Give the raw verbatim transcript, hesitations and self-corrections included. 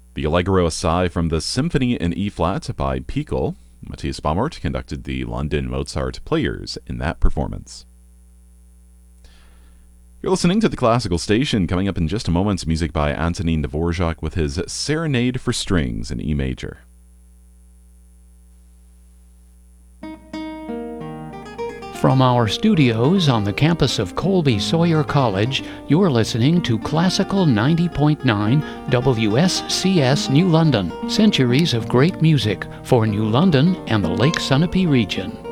The Allegro Assai from the Symphony in E-flat by Pickel. Matthias Baumort conducted the London Mozart Players in that performance. You're listening to the Classical Station. Coming up in just a moment, music by Antonin Dvorak with his Serenade for Strings in E major. From our studios on the campus of Colby Sawyer College, you're listening to Classical ninety point nine W S C S New London. Centuries of great music for New London and the Lake Sunapee region.